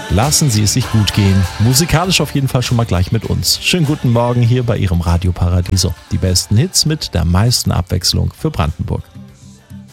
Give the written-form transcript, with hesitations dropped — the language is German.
Lassen Sie es sich gut gehen. Musikalisch auf jeden Fall schon mal gleich mit uns. Schönen guten Morgen hier bei Ihrem Radio Paradiso. Die besten Hits mit der meisten Abwechslung für Brandenburg.